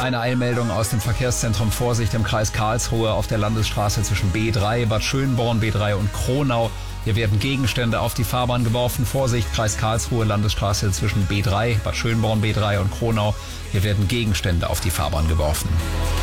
Eine Eilmeldung aus dem Verkehrszentrum. Vorsicht im Kreis Karlsruhe auf der Landesstraße zwischen B3, Bad Schönborn, B3 und Kronau. Hier werden Gegenstände auf die Fahrbahn geworfen. Vorsicht, Kreis Karlsruhe, Landesstraße zwischen B3, Bad Schönborn, B3 und Kronau. Hier werden Gegenstände auf die Fahrbahn geworfen.